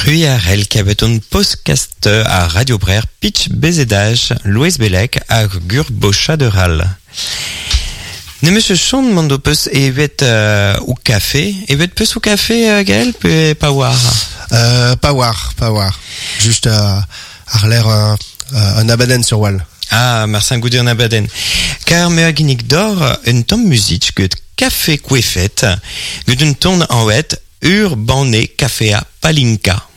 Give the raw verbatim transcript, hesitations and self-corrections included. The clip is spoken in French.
Ruiarel qui avait un podcast à Radio Brer, pitch bezedage, Louis Bellec à Gur Bochaderal. Ne monsieur Sean mando peus evet euh, au café, evet peus au café euh, Gaël peut pas voir. Euh, pas voir, pas voir. Juste à, à l'air un, un abaden sur Wall. Ah, merci goudir un abaden. Car me aginik d'or une tom musique que café couefet, que d'une tonne en wet urbané café à Palinka.